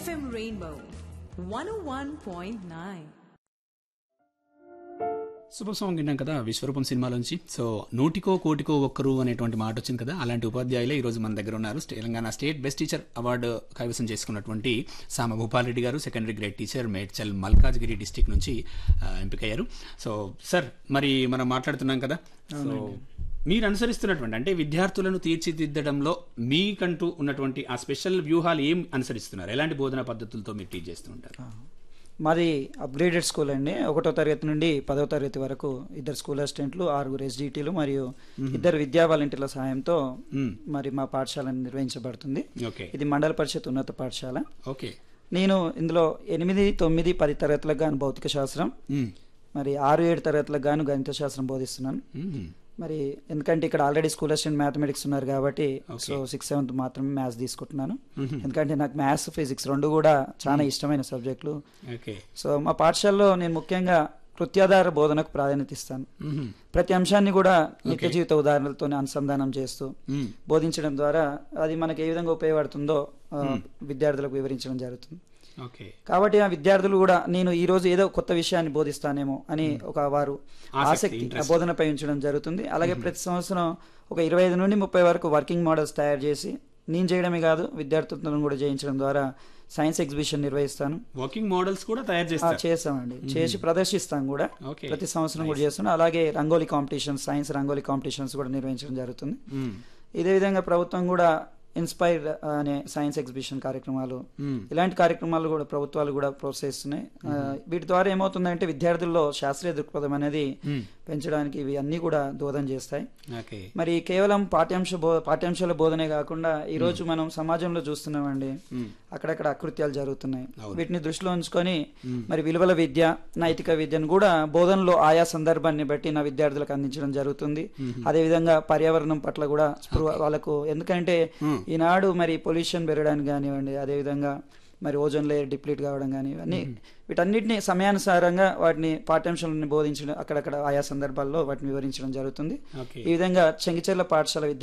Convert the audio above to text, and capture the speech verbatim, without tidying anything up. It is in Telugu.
ఎఫ్ఎం రెయిన్బో వన్ ఓ one point nine. Super song విన్నాం కదా విశ్వరూపం సినిమాలోంచి. సో నూటికో కోటికో ఒక్కరు అనేటువంటి మాట వచ్చింది కదా, అలాంటి ఉపాధ్యాయులే ఈరోజు మన దగ్గర ఉన్నారు. Telangana state best teacher award కైవసం చేసుకున్నటువంటి సామ భూపాల్ రెడ్డి గారు, secondary grade teacher, Medchal Malkajgiri district నుంచి ఆ, ఎంపికయ్యారు. సో సార్, మరి మనం మాట్లాడుతున్నాం కదా, సో మీరు అనుసరిస్తున్నటువంటి అంటే విద్యార్థులను తీర్చిదిద్దడంలో మీకంటూ ఉన్నటువంటి ఆ స్పెషల్ వ్యూహాలు ఏం అనుసరిస్తున్నారు? ఎలాంటి బోధనా పద్ధతులతో మీరు టీచ్ చేస్తుంటారు? మాది అప్గ్రేడెడ్ స్కూల్ అండి. ఒకటో తరగతి నుండి పదో తరగతి వరకు ఇద్దరు స్కూల్ అసిస్టెంట్లు, ఆరుగురు ఎస్డిటీలు మరియు ఇద్దరు విద్యా వాలంటీర్ల సహాయంతో మరి మా పాఠశాల నిర్వహించబడుతుంది. ఓకే, ఇది మండల పరిషత్ ఉన్నత పాఠశాల. ఓకే. నేను ఇందులో ఎనిమిది తొమ్మిది పది తరగతులకు గాను భౌతిక శాస్త్రం, మరి ఆరు ఏడు తరగతులకు గాను గణిత శాస్త్రం బోధిస్తున్నాను. మరి ఎందుకంటే ఇక్కడ ఆల్రెడీ స్కూల్ అసిస్టెంట్ మ్యాథమెటిక్స్ ఉన్నారు కాబట్టి సో సిక్స్ సెవెంత్ మాత్రమే మ్యాథ్స్ తీసుకుంటున్నాను. ఎందుకంటే నాకు మ్యాథ్స్ ఫిజిక్స్ రెండు కూడా చాలా ఇష్టమైన సబ్జెక్టులు. సో మా పాఠశాలలో నేను ముఖ్యంగా కృత్యాధార బోధనకు ప్రాధాన్యత ఇస్తాను. ప్రతి అంశాన్ని కూడా నిత్య జీవిత ఉదాహరణలతో అనుసంధానం చేస్తూ బోధించడం ద్వారా అది మనకి ఏ విధంగా ఉపయోగపడుతుందో విద్యార్థులకు వివరించడం జరుగుతుంది. కాబట్టి ఆ విద్యార్థులు కూడా నేను ఈ రోజు ఏదో కొత్త విషయాన్ని బోధిస్తానేమో అని ఒక వారు ఆసక్తి బోధనపై ఉంచడం జరుగుతుంది. అలాగే ప్రతి సంవత్సరం ఒక ఇరవై ఐదు నుండి ముప్పై వరకు వర్కింగ్ మోడల్స్ తయారు చేసి నేను చేయడమే కాదు విద్యార్థులను కూడా చేయించడం ద్వారా సైన్స్ ఎగ్జిబిషన్ నిర్వహిస్తాను. వర్కింగ్ మోడల్స్ కూడా తయారు చేస్తాను చేస్తామండి, చేసి ప్రదర్శిస్తాం కూడా ప్రతి సంవత్సరం కూడా చేస్తున్నాం. అలాగే rangoli competitions, science rangoli competitions కూడా నిర్వహించడం జరుగుతుంది. ఇదే విధంగా ప్రభుత్వం కూడా ఇన్స్పైర్ అనే సైన్స్ ఎగ్జిబిషన్ కార్యక్రమాలు, ఇలాంటి కార్యక్రమాలు కూడా ప్రభుత్వాలు కూడా ప్రోత్సహిస్తున్నాయి. వీటి ద్వారా ఏమవుతుందంటే విద్యార్థుల్లో శాస్త్రీయ దృక్పథం అనేది పెంచడానికి ఇవి అన్ని కూడా దోహదం చేస్తాయి. మరి కేవలం పాఠ్యాంశ బో పాఠ్యాంశాల బోధనే కాకుండా ఈ రోజు మనం సమాజంలో చూస్తున్నామండి, అక్కడక్కడ అకృత్యాలు జరుగుతున్నాయి. వీటిని దృష్టిలో ఉంచుకొని మరి విలువల విద్య, నైతిక విద్యను కూడా బోధనలో ఆయా సందర్భాన్ని బట్టి నా విద్యార్థులకు అందించడం జరుగుతుంది. అదేవిధంగా పర్యావరణం పట్ల కూడా స్పృహ వాళ్ళకు, ఎందుకంటే ఈనాడు మరి పొల్యూషన్ పెరగడానికి కానివ్వండి, అదేవిధంగా మరి ఓజోన్ లేయర్ డిప్లీట్ కావడం కానీ ఇవన్నీ వీటన్నిటిని సమయానుసారంగా వాటిని పాఠ్యాంశాలను బోధించడం, అక్కడక్కడ ఆయా సందర్భాల్లో వాటిని వివరించడం జరుగుతుంది. ఈ విధంగా చెంగిచెర్ల పాఠశాల